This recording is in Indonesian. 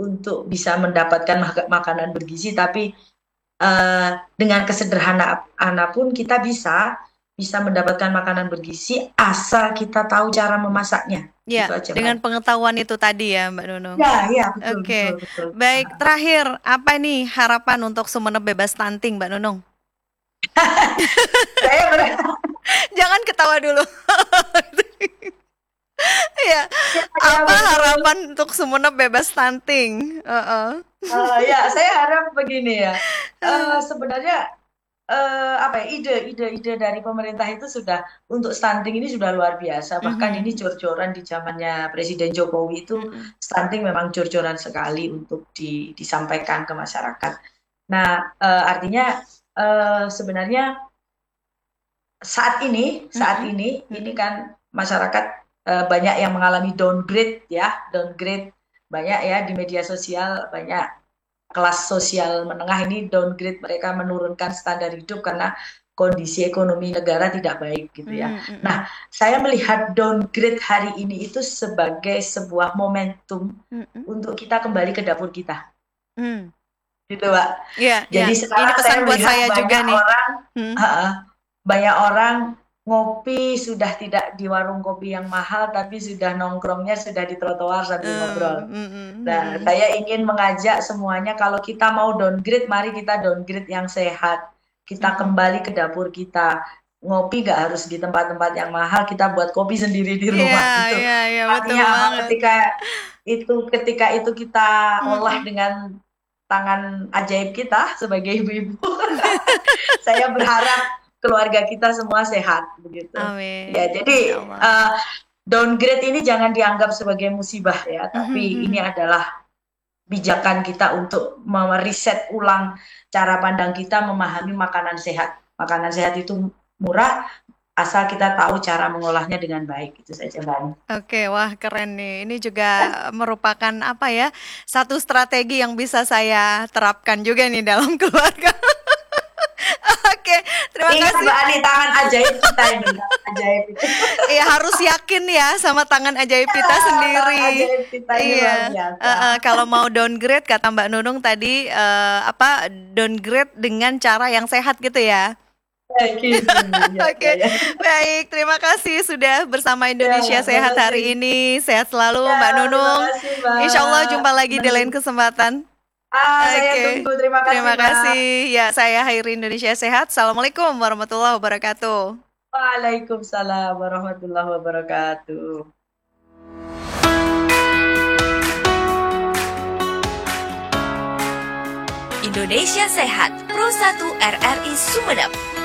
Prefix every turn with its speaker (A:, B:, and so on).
A: untuk bisa mendapatkan makanan bergizi, tapi dengan kesederhanaan pun kita bisa mendapatkan makanan bergizi asal kita tahu cara memasaknya.
B: Ya,
A: Itu aja,
B: dengan
A: Mbak.
B: pengetahuan itu tadi ya, Mbak Nunung.
A: Ya, ya, betul, betul,
B: Oke,
A: betul.
B: baik. Terakhir, apa nih harapan untuk Sumeneb bebas stunting, Mbak Nunung?
A: Saya berharap
B: Jangan ketawa dulu. Ya,
A: ya,
B: apa
A: betul.
B: harapan untuk Sumeneb bebas stunting?
A: Ya, saya harap begini ya. Sebenarnya apa ya, ide dari pemerintah itu sudah untuk stunting ini sudah luar biasa. Bahkan ini
B: Mhm,
A: jor-joran di zamannya Presiden Jokowi itu
B: mhm,
A: stunting memang jor-joran sekali untuk disampaikan ke masyarakat. Nah, artinya sebenarnya saat
B: mhm,
A: ini
B: mhm,
A: kan masyarakat banyak yang mengalami downgrade ya, downgrade banyak ya di media sosial, banyak kelas sosial menengah ini downgrade, mereka menurunkan standar hidup karena kondisi ekonomi negara tidak baik gitu ya.
B: mhm,
A: Nah,
B: mhm,
A: saya melihat downgrade hari ini itu sebagai sebuah momentum
B: mhm,
A: untuk kita kembali ke dapur kita,
B: mmm.
A: gitu, Pak.
B: Iya, iya.
A: Jadi
B: Ini
A: sekarang saya
B: pesan buat
A: melihat
B: saya juga
A: banyak
B: nih.
A: orang,
B: Mhm,
A: uh, banyak orang ngopi sudah tidak di warung kopi yang mahal, tapi sudah nongkrongnya sudah di trotoar sambil ngobrol.
B: mhm,
A: Nah,
B: mhm.
A: saya ingin mengajak semuanya kalau kita mau downgrade, mari kita downgrade yang sehat. Kita
B: Mhm.
A: kembali ke dapur kita. Ngopi nggak harus di tempat-tempat yang mahal, kita buat kopi sendiri di
B: Iya,
A: rumah gitu.
B: iya, iya, betul
A: Artinya apa?
B: banget.
A: Ketika itu kita olah
B: Mhm.
A: dengan tangan ajaib kita sebagai ibu-ibu. Saya berharap keluarga kita semua sehat begitu. Ya,
B: Amin,
A: jadi
B: insyaallah.
A: downgrade ini jangan dianggap sebagai musibah ya,
B: Mhm,
A: tapi ini
B: mhm.
A: adalah bijakan kita untuk meriset ulang cara pandang kita memahami makanan sehat. Makanan sehat itu murah asal kita tahu cara mengolahnya dengan baik. Itu saja, Mbak.
B: Oke, wah keren nih. Ini juga merupakan apa ya, satu strategi yang bisa saya terapkan juga nih dalam keluarga. Oke, terima
A: Ingat,
B: kasih.
A: Mbak Ani, tangan ajaib kita ini, tangan ajaib itu.
B: Iya, harus yakin ya sama tangan ajaib kita
A: Tangan
B: sendiri.
A: ajaib kita ini luar
B: Iya,
A: biasa.
B: kalau mau downgrade kata Mbak Nunung tadi, apa, downgrade dengan cara yang sehat gitu ya?
A: Kayak gitu, ya
B: Oke,
A: saya.
B: baik. Terima kasih sudah bersama
A: Ya,
B: Indonesia Sehat
A: makasih.
B: hari ini. Sehat selalu,
A: Ya,
B: Mbak
A: terima
B: Nunung.
A: kasih,
B: Insya Allah
A: Mbak.
B: jumpa lagi di lain
A: Baik.
B: kesempatan.
A: Saya
B: Oke,
A: tunggu. Terima kasih,
B: terima
A: Mbak.
B: kasih. Ya, saya Hairi Indonesia Sehat. Assalamualaikum warahmatullahi wabarakatuh.
A: Waalaikumsalam warahmatullahi wabarakatuh.
C: Indonesia Sehat, Pro 1 RRI Sumeneb.